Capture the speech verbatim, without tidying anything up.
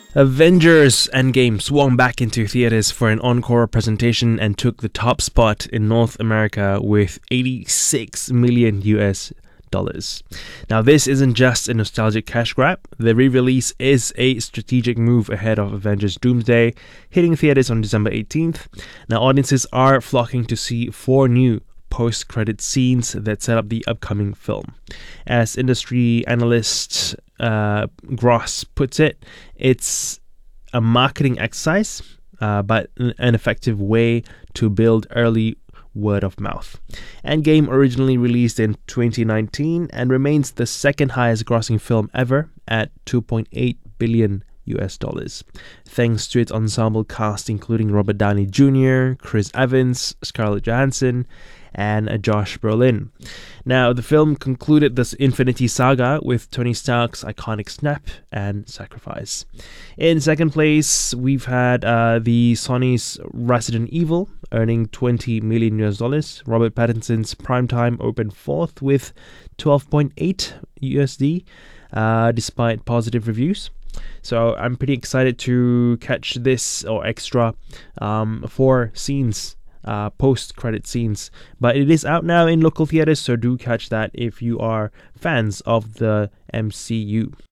Avengers Endgame swung back into theaters for an encore presentation and took the top spot in North America with eighty-six million U S dollars. Now, this isn't just a nostalgic cash grab. The re-release is a strategic move ahead of Avengers Doomsday, hitting theaters on December eighteenth. Now, audiences are flocking to see four new post-credit scenes that set up the upcoming film. As industry analyst uh, Gross puts it, it's a marketing exercise, uh, but an effective way to build early word of mouth. Endgame originally released in twenty nineteen and remains the second highest grossing film ever at two point eight billion U S dollars, thanks to its ensemble cast including Robert Downey Junior, Chris Evans, Scarlett Johansson, and uh, Josh Brolin. Now, the film concluded this Infinity Saga with Tony Stark's iconic snap and sacrifice. In second place, we've had uh, the Sony's Resident Evil, earning twenty million U S dollars. Robert Pattinson's Primetime opened fourth with twelve point eight U S D, uh, despite positive reviews. So I'm pretty excited to catch this or extra um, four scenes, uh, post-credit scenes. But it is out now in local theaters, so do catch that if you are fans of the M C U.